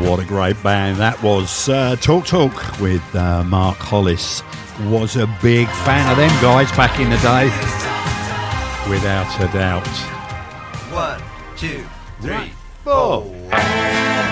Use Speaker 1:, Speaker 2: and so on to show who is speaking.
Speaker 1: what a great band that was. Talk Talk with Mark Hollis. Was a big fan of them guys back in the day, without a doubt.
Speaker 2: 1, 2, 3, 4.